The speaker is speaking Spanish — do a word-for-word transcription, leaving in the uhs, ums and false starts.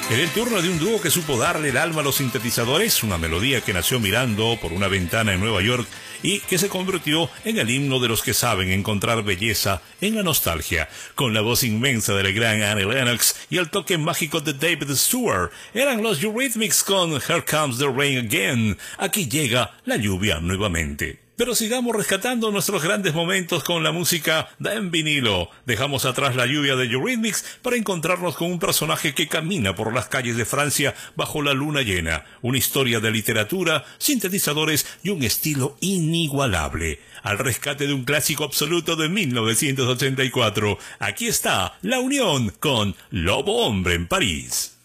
Era el turno de un dúo que supo darle el alma a los sintetizadores, una melodía que nació mirando por una ventana en Nueva York y que se convirtió en el himno de los que saben encontrar belleza en la nostalgia. Con la voz inmensa de la gran Annie Lennox y el toque mágico de David Stewart, eran los Eurythmics con Here Comes the Rain Again. Aquí llega la lluvia nuevamente. Pero sigamos rescatando nuestros grandes momentos con la música de en vinilo. Dejamos atrás la lluvia de Eurythmics para encontrarnos con un personaje que camina por las calles de Francia bajo la luna llena. Una historia de literatura, sintetizadores y un estilo inigualable. Al rescate de un clásico absoluto de mil novecientos ochenta y cuatro. Aquí está La Unión con Lobo Hombre en París.